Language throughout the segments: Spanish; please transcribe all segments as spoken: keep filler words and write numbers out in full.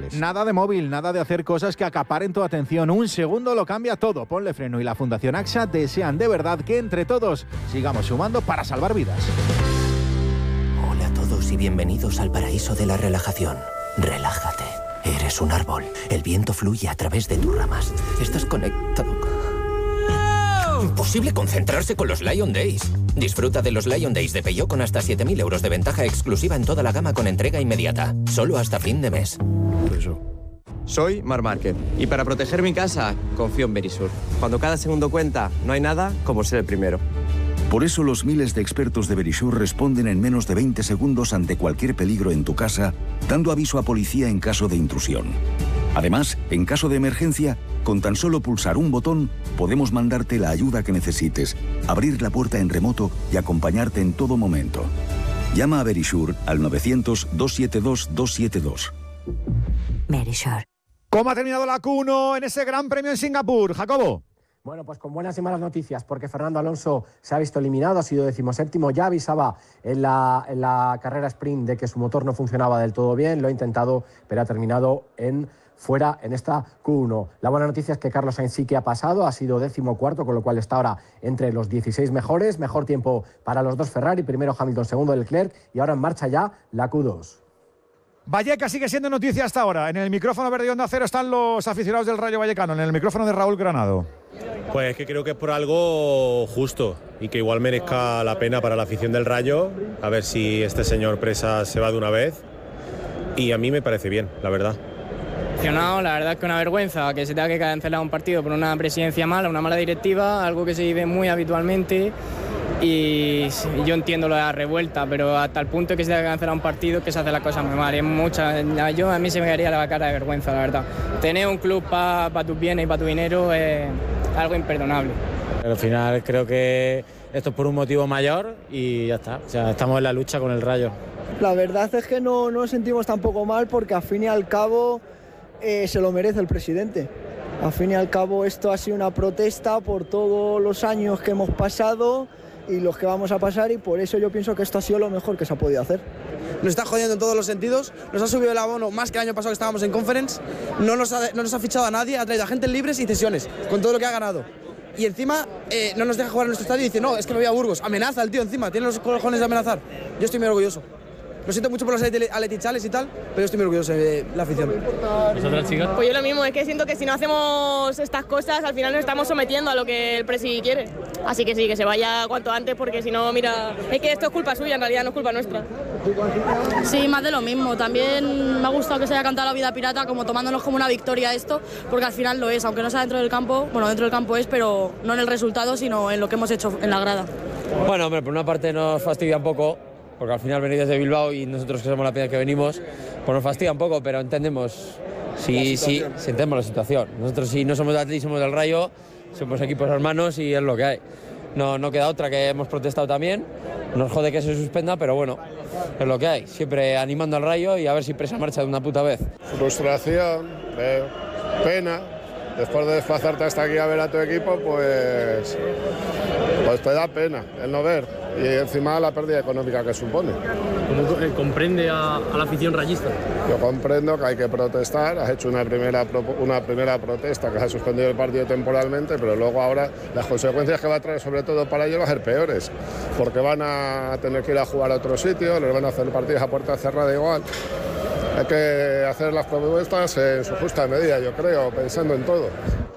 habituales. Nada de móvil, nada de hacer cosas que acaparen tu atención. Un segundo lo cambia todo. Ponle Freno y la Fundación AXA desean de verdad que entre todos sigamos sumando para salvar vidas. Hola a todos y bienvenidos al paraíso de la relajación. Relájate. Eres un árbol. El viento fluye a través de tus ramas. Estás conectado con... Imposible concentrarse con los Lion Days. Disfruta de los Lion Days de Peugeot con hasta siete mil euros de ventaja exclusiva en toda la gama con entrega inmediata. Solo hasta fin de mes. Eso. Soy Marc Márquez y para proteger mi casa confío en Verisur. Cuando cada segundo cuenta, no hay nada como ser el primero. Por eso los miles de expertos de Verisur responden en menos de veinte segundos ante cualquier peligro en tu casa, dando aviso a policía en caso de intrusión. Además, en caso de emergencia, con tan solo pulsar un botón, podemos mandarte la ayuda que necesites, abrir la puerta en remoto y acompañarte en todo momento. Llama a Verisur al novecientos, doscientos setenta y dos, doscientos setenta y dos. Verisur. ¿Cómo ha terminado la Q uno en ese Gran Premio en Singapur, Jacobo? Bueno, pues con buenas y malas noticias, porque Fernando Alonso se ha visto eliminado, ha sido decimoséptimo, ya avisaba en la, en la carrera sprint de que su motor no funcionaba del todo bien, lo ha intentado, pero ha terminado en fuera en esta Q uno. La buena noticia es que Carlos Sainz sí que ha pasado, ha sido décimo cuarto, con lo cual está ahora entre los dieciséis mejores, mejor tiempo para los dos Ferrari, primero Hamilton, segundo Leclerc, y ahora en marcha ya la Q dos. Vallecas sigue siendo noticia hasta ahora. En el micrófono verde y Onda Cero están los aficionados del Rayo Vallecano, en el micrófono de Raúl Granado. Pues que creo que es por algo justo y que igual merezca la pena para la afición del Rayo, a ver si este señor Presa se va de una vez, y a mí me parece bien, la verdad. La verdad es que una vergüenza que se tenga que cancelar un partido por una presidencia mala, una mala directiva, algo que se vive muy habitualmente, y yo entiendo lo de la revuelta, pero hasta el punto de que se tenga que cancelar un partido que se hace las cosas muy mal. Es mucha, yo a mí se me caería la cara de vergüenza, la verdad. Tener un club para pa tus bienes y para tu dinero es algo imperdonable. Al final creo que esto es por un motivo mayor y ya está. O sea, estamos en la lucha con el Rayo. La verdad es que no, no nos sentimos tampoco mal porque al fin y al cabo eh, se lo merece el presidente. Al fin y al cabo esto ha sido una protesta por todos los años que hemos pasado y los que vamos a pasar, y por eso yo pienso que esto ha sido lo mejor que se ha podido hacer. Nos está jodiendo en todos los sentidos, nos ha subido el abono más que el año pasado que estábamos en Conference, no nos ha, no nos ha fichado a nadie, ha traído a agentes libres y cesiones, con todo lo que ha ganado. Y encima eh, no nos deja jugar en nuestro estadio y dice, no, es que me voy a Burgos. Amenaza el tío encima, tiene los cojones de amenazar. Yo estoy muy orgulloso. Lo siento mucho por los aletichales y tal, pero yo estoy muy orgulloso de la afición. ¿Vosotras, chicas? Pues yo lo mismo, es que siento que si no hacemos estas cosas, al final nos estamos sometiendo a lo que el presi quiere. Así que sí, que se vaya cuanto antes, porque si no, mira, es que esto es culpa suya, en realidad no es culpa nuestra. Sí, más de lo mismo. También me ha gustado que se haya cantado la vida pirata, como tomándonos como una victoria esto, porque al final lo es, aunque no sea dentro del campo, bueno, dentro del campo es, pero no en el resultado, sino en lo que hemos hecho en la grada. Bueno, hombre, por una parte nos fastidia un poco, porque al final venís desde Bilbao y nosotros que somos la primera que venimos, pues nos fastidia un poco, pero entendemos, sí, sí, entendemos la situación. Nosotros si no somos de Atleti, somos del Rayo, somos equipos hermanos y es lo que hay. No, no queda otra, que hemos protestado también, nos jode que se suspenda, pero bueno, es lo que hay. Siempre animando al Rayo y a ver si Presa marcha de una puta vez. Frustración, eh, pena, después de desplazarte hasta aquí a ver a tu equipo, pues, pues te da pena el no ver. Y encima la pérdida económica que supone. ¿Cómo comprende a, a la afición rayista? Yo comprendo que hay que protestar, has hecho una primera, una primera protesta que se ha suspendido el partido temporalmente, pero luego ahora las consecuencias que va a traer sobre todo para ellos van a ser peores, porque van a tener que ir a jugar a otro sitio, les van a hacer partidos a puerta cerrada igual. Hay que hacer las propuestas en su justa medida, yo creo, pensando en todo.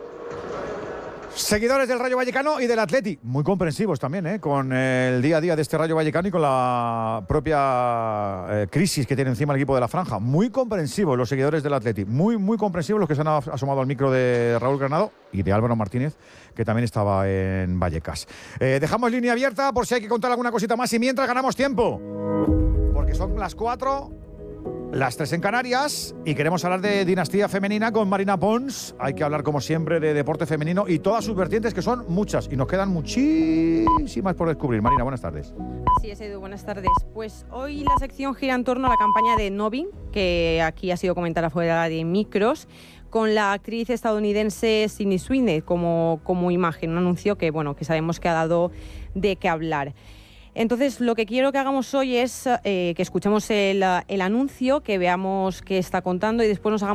Seguidores del Rayo Vallecano y del Atleti, muy comprensivos también, ¿eh? Con el día a día de este Rayo Vallecano y con la propia eh, crisis que tiene encima el equipo de la Franja. Muy comprensivos los seguidores del Atleti, muy, muy comprensivos los que se han asomado al micro de Raúl Granado y de Álvaro Martínez, que también estaba en Vallecas. Eh, dejamos línea abierta por si hay que contar alguna cosita más y mientras ganamos tiempo, porque son las cuatro... Las tres en Canarias y queremos hablar de dinastía femenina con Marina Pons. Hay que hablar como siempre de deporte femenino y todas sus vertientes, que son muchas y nos quedan muchísimas por descubrir. Marina, buenas tardes. Así es, Edu, buenas tardes. Pues hoy la sección gira en torno a la campaña de Novin, que aquí ha sido comentada fuera de micros, con la actriz estadounidense Sydney Sweeney como, como imagen, un anuncio que, bueno, que sabemos que ha dado de qué hablar. Entonces, lo que quiero que hagamos hoy es eh, que escuchemos el, el anuncio, que veamos qué está contando y después nos hagamos